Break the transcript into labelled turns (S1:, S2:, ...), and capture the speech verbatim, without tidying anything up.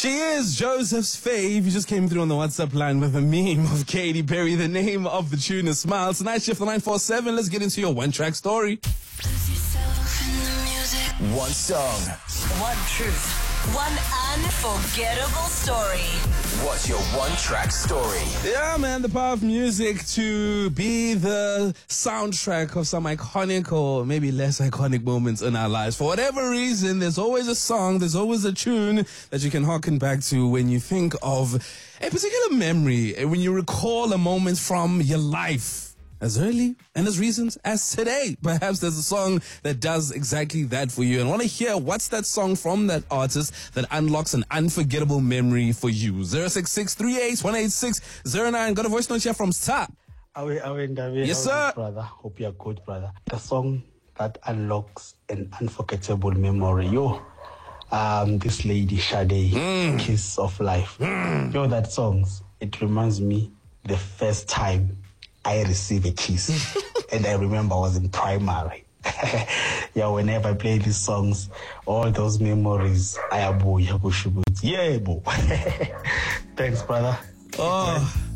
S1: She is Joseph's fave. You just came through on the WhatsApp line with a meme of Katy Perry. The name of the tune is Smile. Tonight shift the nine four seven. Let's get into your one-track story.
S2: One song.
S3: One truth. One unforgettable story.
S2: What's your one-track story?
S1: Yeah, man, the power of music to be the soundtrack of some iconic or maybe less iconic moments in our lives. For whatever reason, there's always a song, there's always a tune that you can harken back to when you think of a particular memory, when you recall a moment from your life. As early and as recent as today. Perhaps there's a song that does exactly that for you. And I want to hear what's that song from that artist that unlocks an unforgettable memory for you. zero six six three eight one eight six zero nine. Got a voice note here from Star.
S4: Awe, awe, Ndawe,
S1: Yes,
S4: how are you,
S1: sir.
S4: brother. Hope you're good, brother. The song that unlocks an unforgettable memory. Yo, um, this lady, Sade,
S1: Mm.
S4: Kiss of Life.
S1: Mm.
S4: Yo, that song, it reminds me the first time I received a kiss. And I remember I was in primary. Yeah, whenever I play these songs, all those memories, I abo, yeah, bo. Thanks, brother.
S1: Oh.